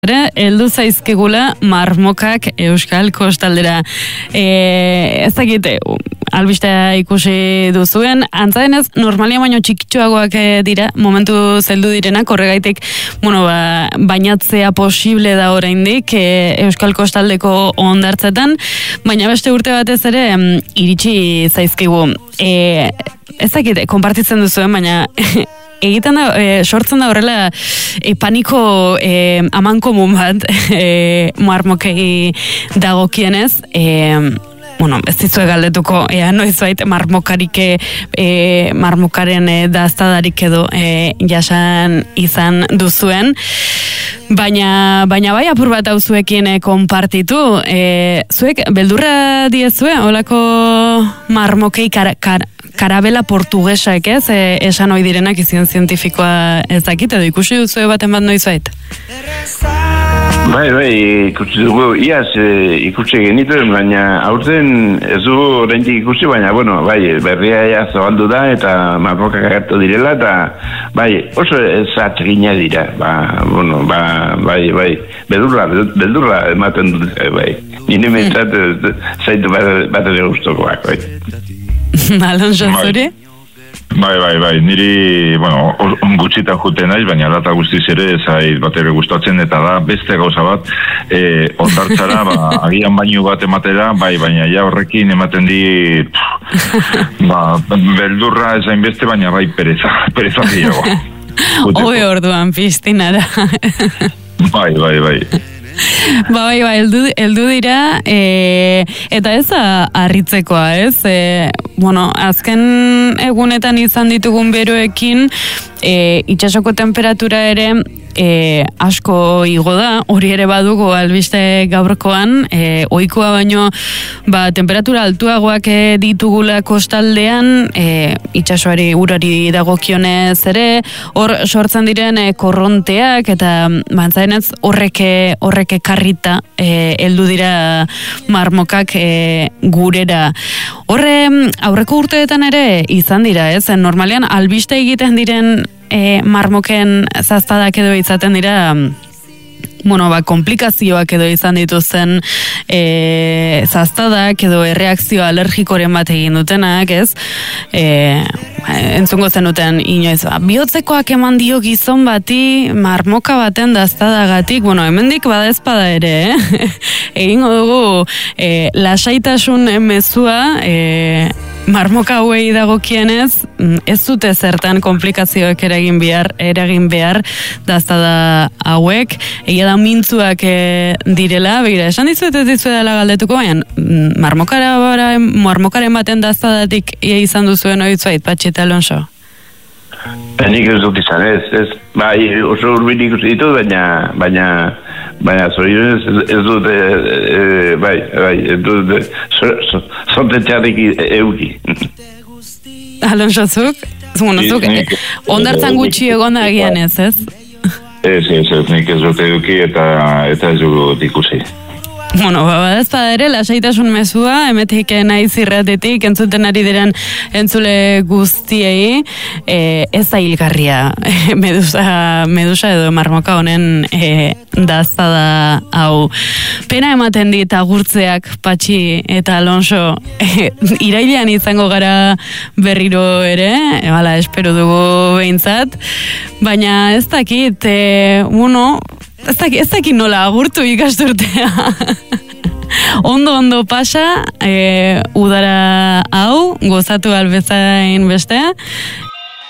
Heldu zaizkigula marmokak Euskal Kostaldera. Ez dakit, albistea ikusi duzuen, antza denez, normalia baino txikitxoagoak dira, momentu zeldu direnak, horregaitik, bainatzea posible da oraindik Euskal Kostaldeko hondartzetan, baina beste urte batez ere iritsi zaizkigu. Ez dakit, konpartitzen duzuen, baina egiten da, sortzen da horrela paniko amankomun bat marmokei dagokienez, ez dizue galdetuko, noizbait marmokaren daztadarik edo jasan izan duzuen, baina bai apur bat hau zuekin konpartitu, zuek beldurra diezue, holako marmokei karabela portugesak, ez? Esan hoi direnak izien zientifikoa ez dakit, edo ikusi duzue baten bat noizbait? Bai, ikusi dugu, iaz ikusi genituen, baina aurten ez dugu oraindik ikusi, baina, berria zabaldu da, eta marmokak agertu direla, eta, oso zatrina dira, beldurra ematen dute, nire mentzat zaitu bat ere guztokoak, Alonso, zuri? Bai, niri, gutxitan juten naiz, baina lata guztiz ere zait bat ere gustatzen, eta da beste gauza bat, ondartzara, agian baino bat ematera, baina ja horrekin ematen di, beldurra ezain beste, baina pereza gehiago. Obe orduan piztinara. Bai. Heldu dira, eta ez harritzekoa, ez? Azken egunetan izan ditugun beroekin, itsasoko temperatura ere asko igo da, hori ere badugu albiste gaurkoan, ohikoa baino temperatura altuagoak ditugula kostaldean, itsasoari urari dagokionez ere, hor sortzen diren korronteak, eta bantzaenez horrek ekarrita heldu dira marmokak gurera. Horre aurreko urteetan ere izan dira, ez? Normalean albiste egiten diren marmoken zaztadak edo izaten dira, komplikazioak edo izan dituzten zaztadak edo erreakzio alergikoren bat egin dutenak, ez? Entzungo zenuten inoiz, bihotzekoak eman dio gizon bati marmoka baten daztadagatik, hemendik bada ezpada ere, egingo dugu lasaitasun mezua, marmoka hauei dagokienez, ez dute zertan komplikazioak eragin behar daztada hauek, egia da mintzuak direla, begira, esan dizuet ez dizuet dela galdetuko, baina marmokaren baten daztadatik izan duzuen oitzait, Patxita Alonso? Nik ez dut izan, ez. Oso urbil ikusi ditut, baina zorionez ez dut, ez dut, zontetxarrik euki. Alonso, zuk? Ondartzan gutxi egon da agian ez? Ez, nik ez dut eduki eta ez dut ikusi. Badazpada ere, lasaitasun mezua, emetik naiz irratetik, entzuten ari diren entzule guztiei, ez da hilgarria medusa edo marmoka honen daztada hau. Pena ematen dit agurtzeak, Patxi eta Alonso, irailean izango gara berriro ere, espero dugu behintzat, baina ez dakit, ez dakit nola agurtu ikasturtea. Ondo pasa, udara hau, gozatu albezain bestea,